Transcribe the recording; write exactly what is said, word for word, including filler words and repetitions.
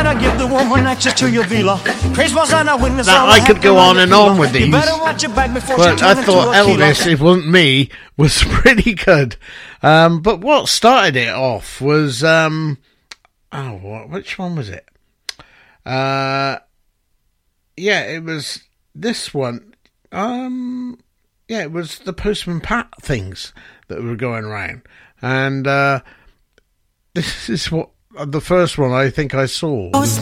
to give the woman access to your villa. Praise was on a witness. Now, I could go on and on with these, but I thought Elvis, it wasn't me, was pretty good. Um, but what started it off was, um, oh, what, which one was it? Uh, yeah, it was this one. Um, yeah, it was the Postman Pat things that were going around. And uh, this is what the first one I think I saw.